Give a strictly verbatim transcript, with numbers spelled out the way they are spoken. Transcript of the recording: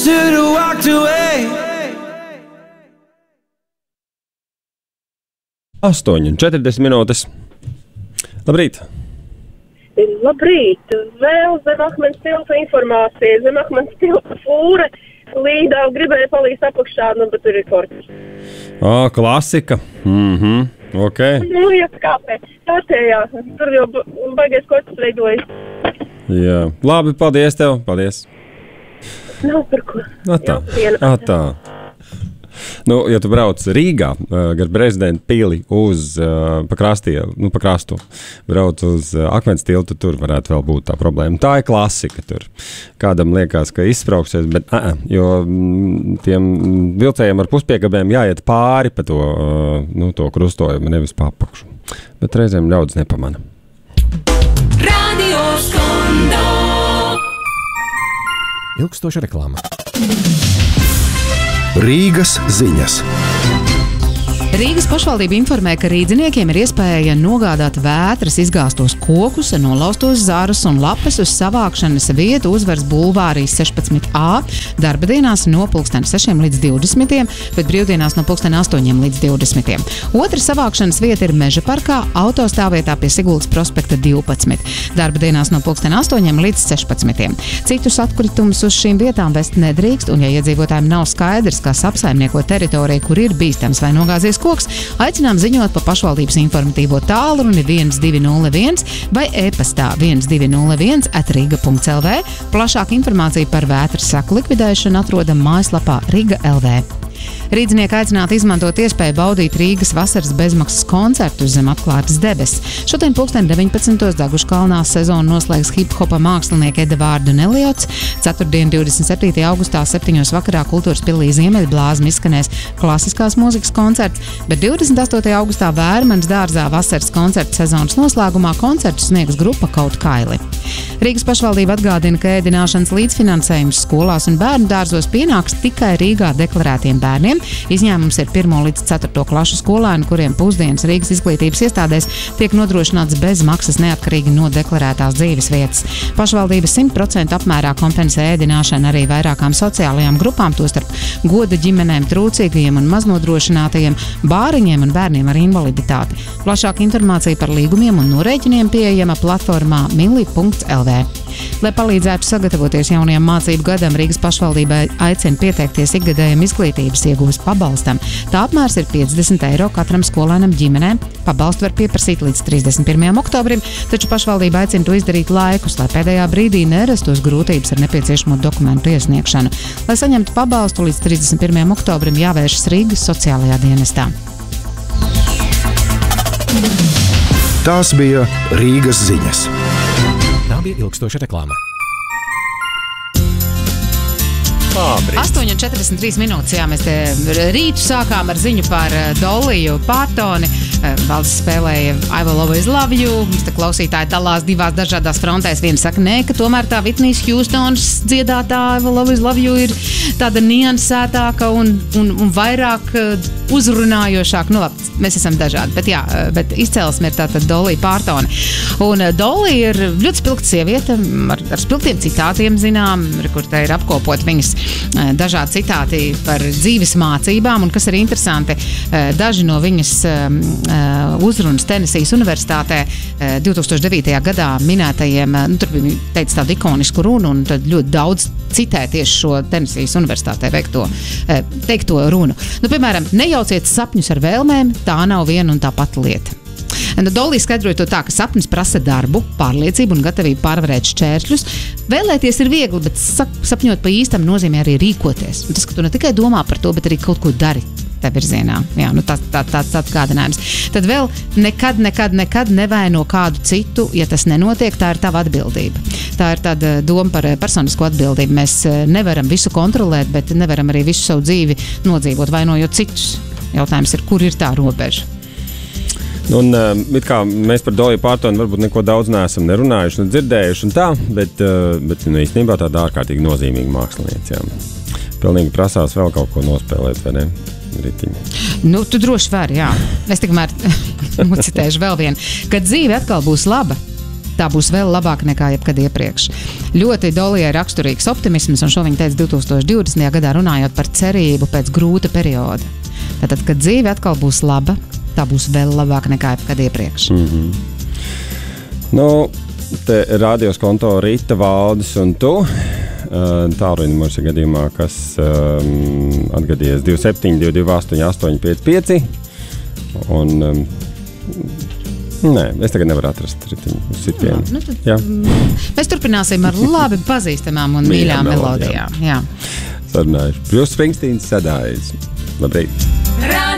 should've walked away. astoņi un četrdesmit minūtes. Labrīt! Labrīt! Vēl zem akmens tilta informācija. Zem akmens tilta fūre līdā gribēja palīst apakšā, nu, bet tur ir korķis. Ā, klasika. Mhm, ok. Nu, ja kāpēc? Kārtējā. Tur jau baigies korķis veidojas. Jā. Labi, paldies tev. Paldies. Nav par ko. Atā. Atā. Nu, ja tu brauc Rīgā uh, gar Prezidenta pili uz uh, pa krastie, nu, pa krastu, brauc uz uh, akmens tiltu, tur varētu vēl būt tā problēma. Tā ir klasika tur. Kādam liekas, ka izsprauksies, bet uh, jo mm, tiem vilcējiem ar puspiekabēm jāiet pāri pa to, uh, nu, to krustojumu, nevis pa apakšu. Bet reizēm ļaudis nepamana. Radio Skondo. Ilgstoša reklāma. Rīgas ziņas. Rīgas pašvaldība informē, ka rīdziniekiem ir iespēja nogādāt vētras izgāstos kokus, nolaustos zarus un lapes uz savākšanas vietu Uzvaras bulvārī sešpadsmit A darba dienās no pulksten sešiem līdz divdesmitiem, bet brīvdienās no pulksten astoņiem līdz divdesmitiem. Otra savākšanas vieta ir Meža parkā, autostāvvietā pie Siguldas prospekta divpadsmit. Darba dienās no pulksten astoņiem līdz sešpadsmitiem. Citus atkritumus uz šīm vietām vest nedrīkst, un ja iedzīvotājiem nav skaidrs, kas apsaimnieko teritoriju, kur ir bīstams vai nogāzies koks, aicinām ziņot pa pašvaldības informatīvo tālruni viens divi nulle viens vai e-pastā viens divi nulle viens at riga punkts el vē. Plašāka informācija par vētras seku likvidēšanu atrodam mājaslapā riga punkt el vē. Rīdznieki aicināti izmantot iespēju baudīt Rīgas vasaras bezmaksas koncertus zem atklātas debesis. Šodien pulksten deviņpadsmitos Daguškalnā sezonu noslēgs hip-hopa mākslinieki Edevārdu Neliots. Ceturtdien, divdesmit septītajā augustā, septiņos vakarā Kultūras pilī Ziemeļblāzma izskanēs klasiskās mūzikas koncerts, bet divdesmit astotajā augustā Vērmanas dārzā vasaras koncerta sezonas noslēgumā koncertu sniegs grupa Kaut Kaili. Rīgas pašvaldība atgādina, ka ēdināšanas līdzfinansējums skolās un bērnu dārzos pienāks tikai Rīgā deklarētiem bērniem. Izņēmums ir pirmo līdz ceturto klašu skolēnu, kuriem pusdienas Rīgas izglītības iestādēs tiek nodrošināts bez maksas neatkarīgi no deklarētās dzīves vietas. Pašvaldība simt procentu apmērā kompensē ēdināšanu arī vairākām sociālajām grupām, tostarp goda ģimenēm, trūcīgajiem un maznodrošinātajiem, bāriņiem un bērniem ar invaliditāti. Plašāka informācija par līgumiem un norēķiniem pieejama platformā mili punkts el vē. Lai palīdzētu sagatavoties jaunajam mācību gadam, Rīgas pašvaldībai aicina pieteikties ikgadējam izglītības iegūves pabalstam. Tā apmērs ir piecdesmit eiro katram skolēnam ģimenēm. Pabalstu var pieprasīt līdz trīsdesmit pirmajam oktobrim, taču pašvaldība aicina to izdarīt laikus, lai pēdējā brīdī nerastos grūtības ar nepieciešamo dokumentu iesniegšanu. Lai saņemtu pabalstu līdz trīsdesmit pirmajam oktobrim, jāvēršas Rīgas sociālajā dienestā. Tās bija Rīgas ziņas. Tā bija ilgstoša reklāma. astoņi un četrdesmit trīs minūtes, jā, mēs te rītu sākām ar ziņu par Doliju Partoni. Valsts spēlēja I Will Always Love You. Mums te klausītāji dalās divās dažādās frontēs. Viena saka, nē, ka tomēr tā Whitneys Houstons dziedātā I Will Always Love You ir tāda niansētāka un, un, un vairāk uzrunājošāka. Nu labi, mēs esam dažādi, bet jā, bet izcēlesme ir tātad Dolija Partoni. Un Dolija ir ļoti spilgta sieviete, ar, ar spilgtiem citātiem zinām, kur te ir apkopot viņas dažādi citāti par dzīves mācībām, un kas ir interesanti, daži no viņas uzrunas Tenesijas universitātē divtūkstoš devītajā gadā minētajiem, nu, tur bija teica tādu ikonisku runu, un tad ļoti daudz citē tieši šo Tenesijas universitātē veikto, teikto runu. Nu, piemēram, nejauciet sapņus ar vēlmēm, tā nav viena un tā pati lieta. Dolija skaidroja to tā, ka sapnis prasa darbu, pārliecību un gatavību pārvarēt šķēršļus. Vēlēties ir viegli, bet sapņot pa īstam nozīmē arī rīkoties. Un tas, ka tu ne tikai domā par to, bet arī kaut ko dari tā virzienā. Jā, nu tā, tā, tāds atgādinājums. Tad vēl nekad, nekad, nekad nevaino kādu citu, ja tas nenotiek, tā ir tava atbildība. Tā ir tāda doma par personisko atbildību. Mēs nevaram visu kontrolēt, bet nevaram arī visu savu dzīvi nodzīvot, vainojot citus. Jautājums ir, kur ir tā robeža? Un, uh, it kā mēs par Doliju Partoni varbūt neko daudz neesam nerunājuši un dzirdējuši un tā, bet, uh, bet nu, īstenībā tāda ārkārtīgi nozīmīga mākslinieca. Jā. Pilnīgi prasās vēl kaut ko nospēlēt, vai ne? Ritiņi. Nu, tu droši vari, jā. Es tikmēr nocitēšu vēl vienu. Kad dzīve atkal būs laba, Tā būs vēl labāk nekā jebkad iepriekš. Ļoti Dolijai raksturīgs optimisms, un šo viņa teica divtūkstoš divdesmitajā gadā runājot par cerību pēc grūta perioda. Tātad, kad dzīve atkal būs laba, tā būs vēl labāk nekā jebkad iepriekš. Mm-hmm. Nu, te radios konto Rita, Valdis un tu. Uh, Tālruņa numurs ir gadījumā, kas um, atgadījies divi septiņi divi divi astoņi astoņi pieci pieci. Un... Um, Nē, es tagad nevaru atrast ritiņu uz sitienu. Nu, tad, Jā. Mēs turpināsim ar labi pazīstamām un mīļām melodijām. Jā. Sarunājuši. Bruce Springsteens sadājas. Labrīt!